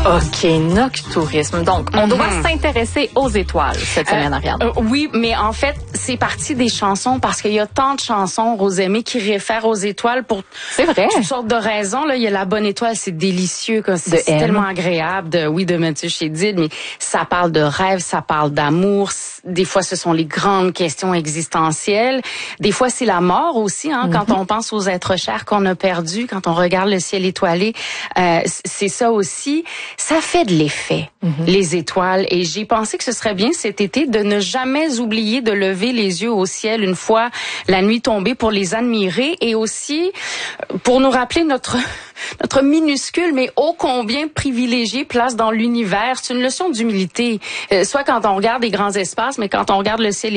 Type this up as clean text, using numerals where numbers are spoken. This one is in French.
OK, noctourisme. Donc, on doit s'intéresser aux étoiles cette semaine, Ariane. Oui, mais en fait, c'est parti des chansons parce qu'il y a tant de chansons, Rosemée, qui réfèrent aux étoiles pour toutes sortes de raisons. Là, il y a La Bonne Étoile, c'est délicieux, c'est tellement agréable de Mathieu Chédid, mais ça parle de rêve, ça parle d'amour. Des fois, ce sont les grandes questions existentielles. Des fois, c'est la mort aussi, quand on pense aux êtres chers qu'on a perdus, quand on regarde le ciel étoilé. C'est ça aussi. Ça fait de l'effet, les étoiles. Et j'ai pensé que ce serait bien cet été de ne jamais oublier de lever les yeux au ciel une fois la nuit tombée pour les admirer et aussi pour nous rappeler notre minuscule mais ô combien privilégiée place dans l'univers. C'est une leçon d'humilité, soit quand on regarde des grands espaces, mais quand on regarde le ciel